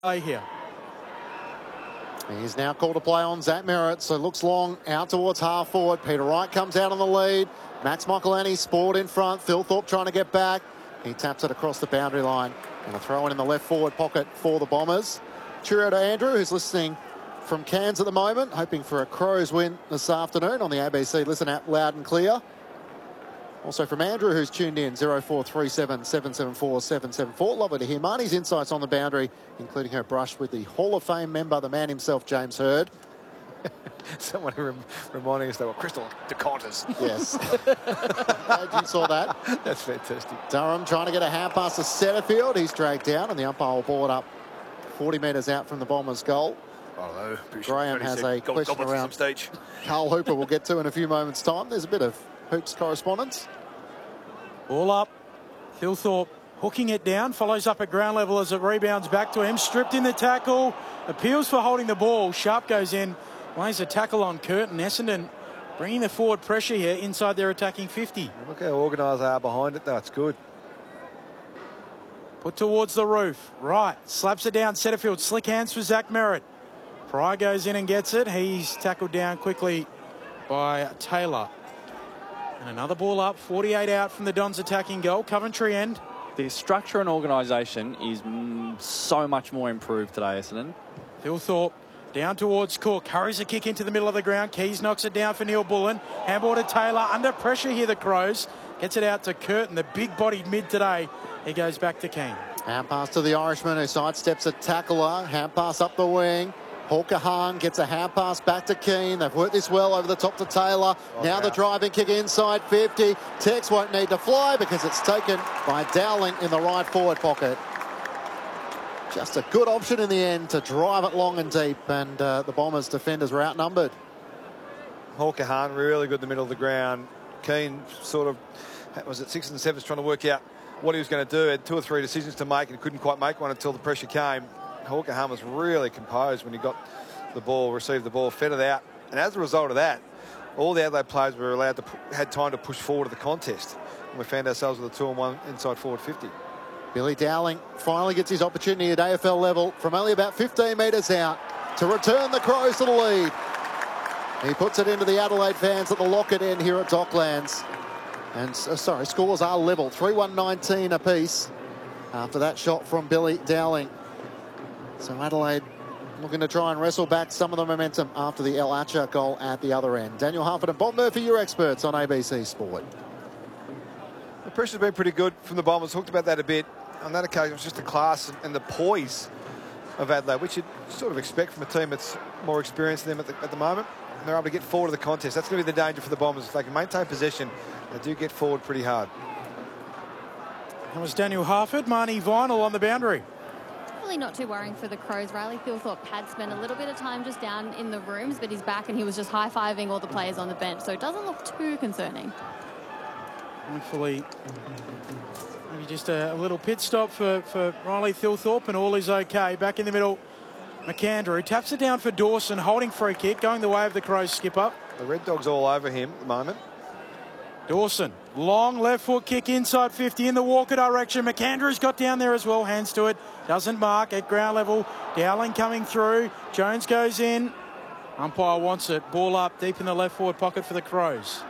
here. He's now called to play on Zach Merritt, so looks long out towards half forward. Peter Wright comes out on the lead. Max Michaelani sport in front. Phil Thorpe trying to get back. He taps it across the boundary line. And a throw in the left forward pocket for the Bombers. Cheerio to Andrew, who's listening from Cairns at the moment, hoping for a Crows win this afternoon on the ABC Listen app loud and clear. Also from Andrew, who's tuned in, 0437 774 774. Lovely to hear Marnie's insights on the boundary, including her brush with the Hall of Fame member, the man himself, James Hird. Someone reminding us they were crystal decanters. Yes. Glad you saw that. That's fantastic. Durham trying to get a hand pass to Setterfield. He's dragged down, and the umpire will ball it up 40 metres out from the Bombers' goal. Oh, no. Graham has a question around Carl Hooper we'll get to in a few moments' time. There's a bit of Hoops correspondence. Ball up. Phil Thorpe hooking it down. Follows up at ground level as it rebounds back to him. Stripped in the tackle. Appeals for holding the ball. Sharp goes in. Lays a tackle on Curtin. Essendon bringing the forward pressure here inside their attacking 50. Look how organised they are behind it, though. It's good. Put towards the roof. Right. Slaps it down. Setterfield. Slick hands for Zach Merritt. Pryor goes in and gets it. He's tackled down quickly by Taylor. And another ball up. 48 out from the Dons attacking goal. Coventry end. The structure and organisation is so much more improved today, Essendon. Phil Thorpe down towards Cook. Hurries a kick into the middle of the ground. Keys knocks it down for Neil Bullen. Handball to Taylor. Under pressure here, the Crows. Gets it out to Curtin, the big-bodied mid today. He goes back to Keane. Hand pass to the Irishman, who sidesteps a tackler. Hand pass up the wing. Hawker Hahn gets a hand pass back to Keane. They've worked this well over the top to Taylor. Now the driving kick inside 50. Tex won't need to fly because it's taken by Dowling in the right forward pocket. Just a good option in the end to drive it long and deep, and the Bombers' defenders were outnumbered. Hawker Hahn really good in the middle of the ground. Keane sort of was at 6 and 7 trying to work out what he was going to do. Had 2 or 3 decisions to make and couldn't quite make one until the pressure came. Hawker Hahn was really composed when he got the ball, received the ball, fed it out. And as a result of that, all the Adelaide players were allowed to had time to push forward to the contest. And we found ourselves with a 2-on-1 inside forward 50. Billy Dowling finally gets his opportunity at AFL level from only about 15 metres out to return the Crows to the lead. He puts it into the Adelaide fans at the Lockett end here at Docklands. And scores are level, 3-1-19 apiece after that shot from Billy Dowling. So Adelaide looking to try and wrestle back some of the momentum after the El Acha goal at the other end. Daniel Harford and Bob Murphy, your experts on ABC Sport. The pressure's been pretty good from the Bombers. Talked about that a bit. On that occasion, it was just the class and the poise of Adelaide, which you'd sort of expect from a team that's more experienced than them at the moment. And they're able to get forward to the contest. That's going to be the danger for the Bombers. If they can maintain possession, they do get forward pretty hard. That was Daniel Harford. Marnie Vinyl on the boundary. Really not too worrying for the Crows. Riley Phil Thorpe had spent a little bit of time just down in the rooms, but he's back and he was just high-fiving all the players on the bench, so it doesn't look too concerning. Hopefully, maybe just a little pit stop for Riley Thilthorpe and all is okay. Back in the middle, McAndrew taps it down for Dawson, holding free kick, going the way of the Crows skipper. The Red Dog's all over him at the moment. Dawson, long left foot kick inside 50 in the Walker direction. McAndrew's got down there as well, hands to it. Doesn't mark at ground level. Dowling coming through. Jones goes in. Umpire wants it. Ball up deep in the left forward pocket for the Crows.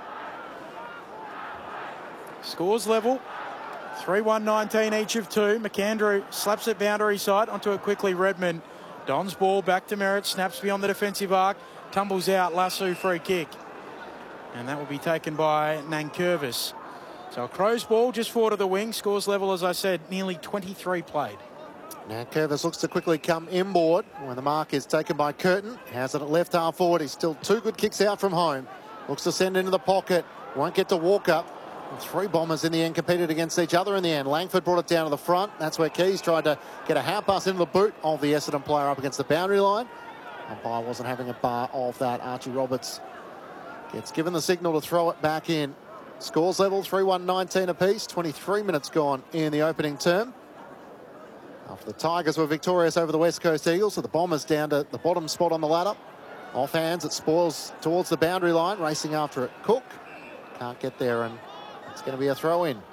Scores level. 3-1-19 each of 2. McAndrew slaps it boundary side onto it quickly. Redmond. Don's ball back to Merritt. Snaps beyond the defensive arc. Tumbles out. Lasso free kick. And that will be taken by Nankervis. So a Crows ball just forward of the wing. Scores level, as I said, nearly 23 played. Nankervis looks to quickly come inboard when the mark is taken by Curtin. Has it at left half forward. He's still 2 good kicks out from home. Looks to send into the pocket. Won't get to Walker. And 3 Bombers in the end competed against each other in the end. Langford brought it down to the front. That's where Keys tried to get a hand pass into the boot of the Essendon player up against the boundary line. Umpire wasn't having a bar of that. Archie Roberts gets given the signal to throw it back in. Scores level, 3-1-19 apiece. 23 minutes gone in the opening term. After the Tigers were victorious over the West Coast Eagles, so the Bombers down to the bottom spot on the ladder. Off hands, it spoils towards the boundary line, racing after it. Cook can't get there, and it's going to be a throw in.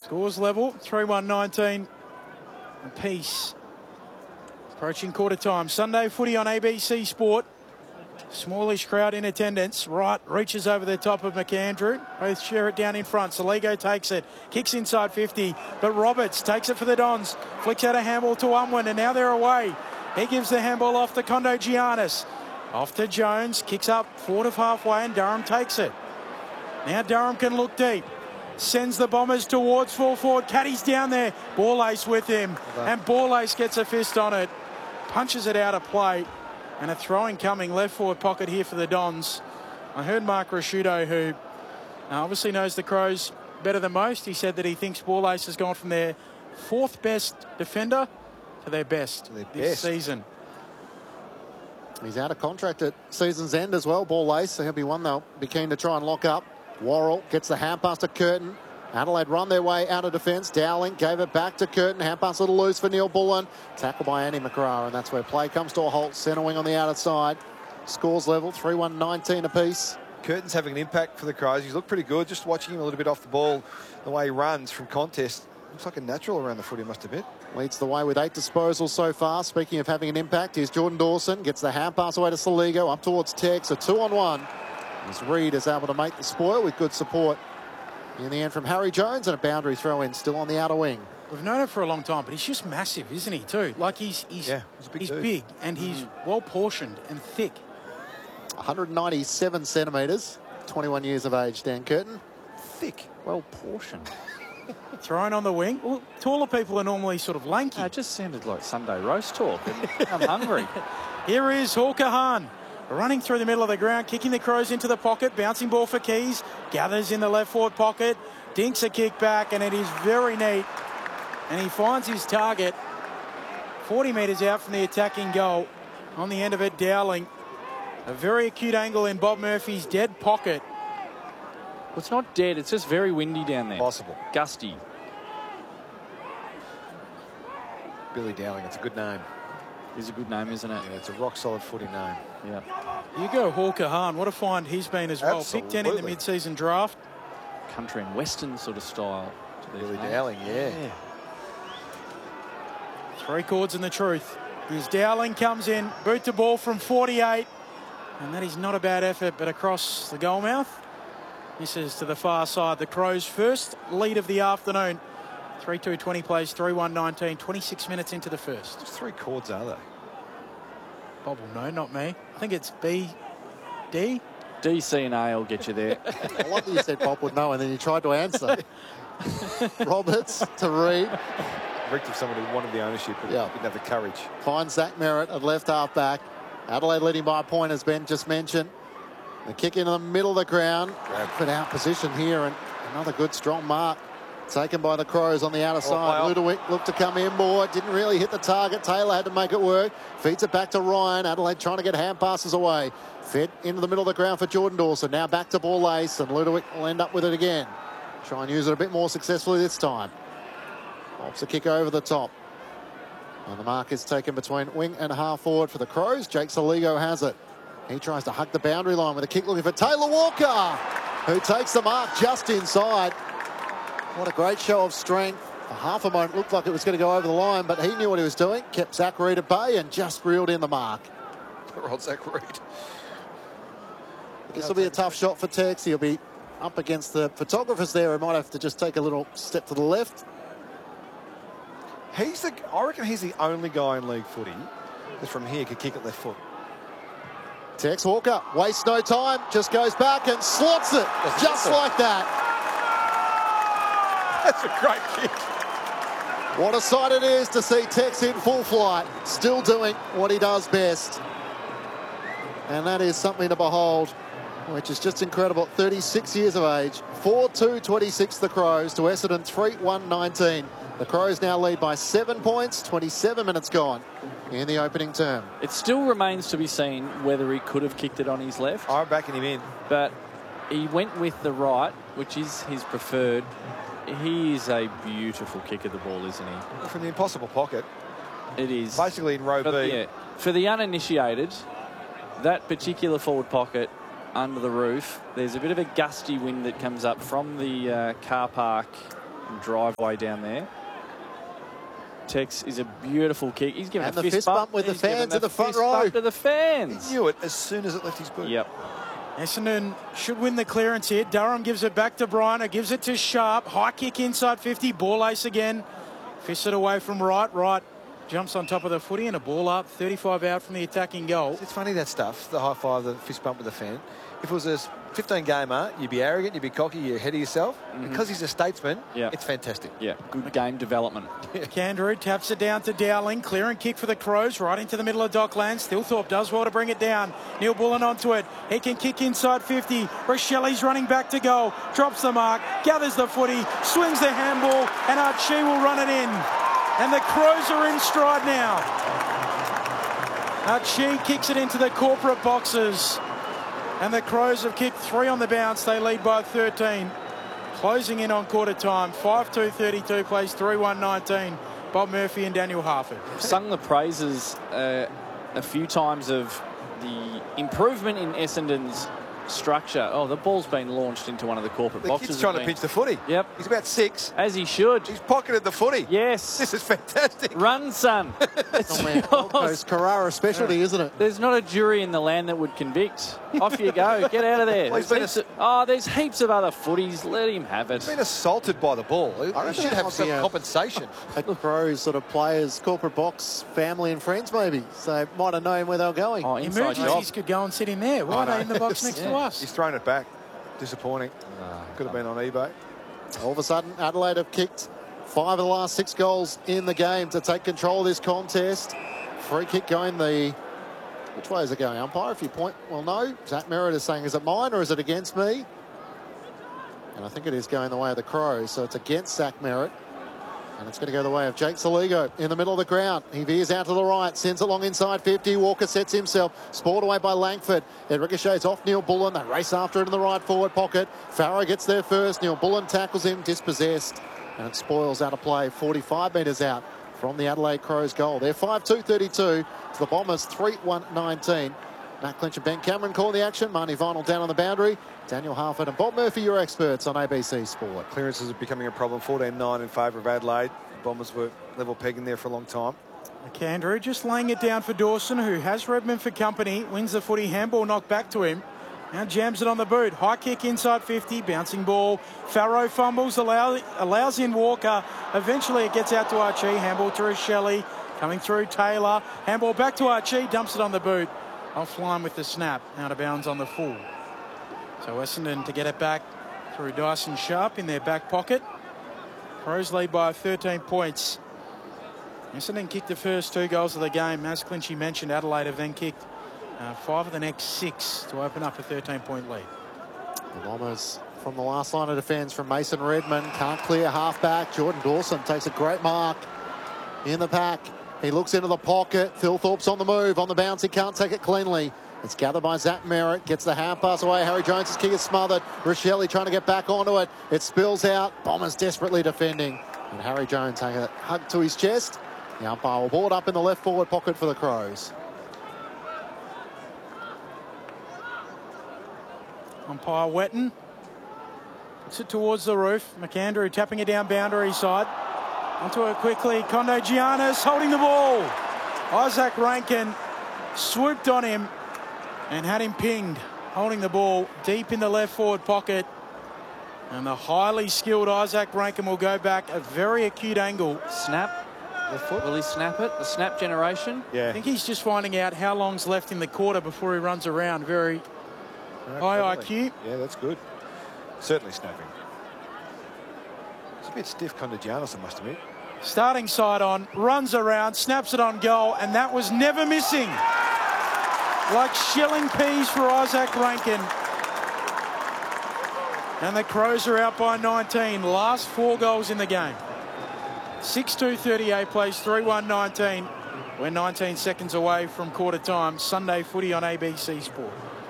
Scores level, 3-1-19 apiece. Approaching quarter time. Sunday footy on ABC Sport. Smallish crowd in attendance. Wright reaches over the top of McAndrew. Both share it down in front. Soligo takes it. Kicks inside 50. But Roberts takes it for the Dons. Flicks out a handball to Unwin, and now they're away. He gives the handball off to Kondo Giannis. Off to Jones. Kicks up forward of halfway, and Durham takes it. Now Durham can look deep. Sends the Bombers towards full forward. Caddy's down there. Ball Ace with him. And Ball Ace gets a fist on it. Punches it out of play. And a throwing coming left forward pocket here for the Dons. I heard Mark Rasciuto, who obviously knows the Crows better than most. He said that he thinks Ball Ace has gone from their fourth best defender to their best this season. He's out of contract at season's end as well, Ball Ace. So he'll be one they'll be keen to try and lock up. Worrell gets the hand pass to Curtin. Adelaide run their way out of defence. Dowling gave it back to Curtin. Hand pass a little loose for Neil Bullen. Tackled by Andy McGrath, and that's where play comes to a halt. Centre wing on the outer side. Scores level, 3-1-19 apiece. Curtin's having an impact for the Crows. He's looked pretty good. Just watching him a little bit off the ball, the way he runs from contest. Looks like a natural around the footy, must admit. Leads the way with 8 disposals so far. Speaking of having an impact, here's Jordan Dawson. Gets the hand pass away to Soligo. Up towards Tex. A 2-on-1. As Reid is able to make the spoil with good support in the end from Harry Jones, and a boundary throw in still on the outer wing. We've known him for a long time, but he's just massive, isn't he, too? Like he's big and he's well portioned and thick. 197 centimetres, 21 years of age, Dan Curtin. Thick, well portioned. Thrown on the wing. Well, taller people are normally sort of lanky. It just sounded like Sunday roast talk. I'm hungry. Here is Hawker Hahn. Running through the middle of the ground, kicking the Crows into the pocket, bouncing ball for Keys, gathers in the left forward pocket, dinks a kick back, and it is very neat. And he finds his target 40 metres out from the attacking goal. On the end of it, Dowling. A very acute angle in Bob Murphy's dead pocket. Well, it's not dead, it's just very windy down there. Possible. Gusty. Billy Dowling, it's a good name. Is a good name, isn't it? Yeah, it's a rock-solid footy name. Yeah. You go Hawker Hahn. What a find he's been as well. Absolutely. Pick 10 in the mid-season draft. Country and western sort of style. Billy Dowling, yeah. 3 chords and the truth. As Dowling comes in, boot to ball from 48. And that is not a bad effort, but across the goal mouth. Misses to the far side. The Crows' first lead of the afternoon. 3-2-20 plays, 3-1-19, 26 minutes into the first. Just 3 chords, are they? Bob will know, not me. I think it's B, D. D, C and A will get you there. I love that you said Bob would know and then you tried to answer. Roberts to Reid. Rigged of someone who wanted the ownership but didn't have the courage. Finds Zach Merritt at left half back. Adelaide leading by a point, as Ben just mentioned. The kick into the middle of the ground. Put out position here, and another good strong mark taken by the Crows on the outer side. Ludovic looked to come inboard, didn't really hit the target. Taylor had to make it work. Feeds it back to Ryan. Adelaide trying to get hand passes away. Fed into the middle of the ground for Jordan Dawson. Now back to Ball Ace, and Ludovic will end up with it again. Try and use it a bit more successfully this time. Pops a kick over the top. And the mark is taken between wing and half forward for the Crows. Jake Soligo has it. He tries to hug the boundary line with a kick looking for Taylor Walker, who takes the mark just inside. What a great show of strength. For half a moment, looked like it was going to go over the line, but he knew what he was doing. Kept Zach Reid at bay and just reeled in the mark. Rod Zach Reid. This will be a tough shot for Tex. He'll be up against the photographers there. He might have to just take a little step to the left. I reckon he's the only guy in league footy that from here could kick it left foot. Tex Walker wastes no time, just goes back and slots it just like that. That's a great kick. What a sight it is to see Tex in full flight, still doing what he does best. And that is something to behold, which is just incredible. 36 years of age, 4-2-26 the Crows to Essendon 3-1-19. The Crows now lead by 7 points, 27 minutes gone in the opening term. It still remains to be seen whether he could have kicked it on his left. I'm backing him in. But he went with the right, which is his preferred. He is a beautiful kick of the ball, isn't he? From the impossible pocket. It is. Basically in row B. Yeah, for the uninitiated, that particular forward pocket under the roof, there's a bit of a gusty wind that comes up from the car park driveway down there. Tex is a beautiful kick. He's given And a the fist bump with the He's given fans in the front fist row. bump to the fans. He knew it as soon as it left his boot. Yep. Essendon should win the clearance here. Durham gives it back to Bryner, gives it to Sharp. High kick inside 50, ball ace again. Fists it away from Wright. Wright jumps on top of the footy and a ball up, 35 out from the attacking goal. It's funny, that stuff, the high five, the fist bump with the fan. If it was a 15-gamer, you'd be arrogant, you'd be cocky, you're ahead of yourself. Because he's a statesman, it's fantastic. Yeah, good game development. Canterbury taps it down to Dowling. Clear and kick for the Crows right into the middle of Docklands. Thilthorpe does well to bring it down. Neil Bullen onto it. He can kick inside 50. Rochelli's running back to goal. Drops the mark. Gathers the footy. Swings the handball. And Archie will run it in. And the Crows are in stride now. Archie kicks it into the corporate boxes. And the Crows have kicked 3 on the bounce. They lead by 13. Closing in on quarter time. 5-2-32 plays 3-1-19. Bob Murphy and Daniel Harford. Sung the praises a few times of the improvement in Essendon's structure. Oh, the ball's been launched into one of the corporate The boxes. kid's trying to pinch the footy. Yep. He's about 6. As he should. He's pocketed the footy. Yes. This is fantastic. Run, son. Oh, man. Gold Coast Carrara specialty, isn't it? There's not a jury in the land that would convict. Off you go. Get out of there. Well, There's heaps of other footies. Let him have it. He's been assaulted by the ball. He reckon should that have might some be a- compensation. A Crows sort of players, corporate box, family and friends maybe. So might have known where they were going. Oh, inside job. Emergencies could go and sit in there. Why are they in the box next to us? He's thrown it back. Disappointing. Could have been on eBay. All of a sudden, Adelaide have kicked 5 of the last 6 goals in the game to take control of this contest. Free kick going the... Which way is it going, umpire? If you point, well, no. Zach Merritt is saying, is it mine or is it against me? And I think it is going the way of the Crows, so it's against Zach Merritt. And it's going to go the way of Jake Saligo in the middle of the ground. He veers out to the right, sends it long inside 50. Walker sets himself. Spoiled away by Langford. It ricochets off Neil Bullen. They race after it in the right forward pocket. Farrow gets there first. Neil Bullen tackles him, dispossessed. And it spoils out of play, 45 metres out from the Adelaide Crows goal. They're 5-2-32 to the Bombers 3-1-19. Matt Clinch and Ben Cameron call the action. Marnie Vinyl down on the boundary. Daniel Harford and Bob Murphy, your experts on ABC Sport. Clearances are becoming a problem. 14-9 in favour of Adelaide. The Bombers were level pegging there for a long time. McAndrew just laying it down for Dawson, who has Redmond for company. Wins the footy. Handball knocked back to him. Now jams it on the boot. High kick inside 50. Bouncing ball. Farrow fumbles. Allows in Walker. Eventually it gets out to Archie. Handball to Rochelli. Coming through Taylor. Handball back to Archie. Dumps it on the boot. Offline with the snap. Out of bounds on the full. So Essendon to get it back through Dyson Sharp in their back pocket. Crows lead by 13 points. Essendon kicked the first 2 goals of the game. As Clinchy mentioned, Adelaide have then kicked 5 of the next 6 to open up a 13-point lead. The Bombers from the last line of defence from Mason Redmond. Can't clear half-back. Jordan Dawson takes a great mark in the pack. He looks into the pocket. Thilthorpe's on the move. On the bounce, he can't take it cleanly. It's gathered by Zach Merritt. Gets the hand pass away. Harry Jones' kick is smothered. Rochelli trying to get back onto it. It spills out. Bombers desperately defending. And Harry Jones taking a hug to his chest. The umpire will board up in the left forward pocket for the Crows. Umpire Wetton puts it towards the roof. McAndrew tapping it down boundary side. Onto it quickly. Condo Giannis holding the ball. Isaac Rankin swooped on him and had him pinged. Holding the ball deep in the left forward pocket. And the highly skilled Isaac Rankin will go back a very acute angle. Snap. Will he snap it? The snap generation? Yeah. I think he's just finding out how long's left in the quarter before he runs around. Very high IQ. Yeah, that's good. Certainly snapping. It's a bit stiff, Condigianis, I must admit. Starting side on, runs around, snaps it on goal, and that was never missing. Like shelling peas for Isaac Rankin. And the Crows are out by 19. Last 4 goals in the game. 6-2-38 plays 3-1-19. We're 19 seconds away from quarter time. Sunday footy on ABC Sport.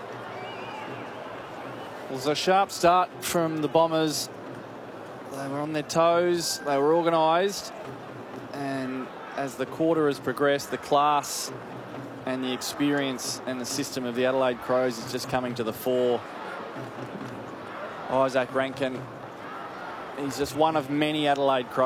It was a sharp start from the Bombers. They were on their toes. They were organised. And as the quarter has progressed, the class and the experience and the system of the Adelaide Crows is just coming to the fore. Isaac Rankin He's just one of many Adelaide Crows.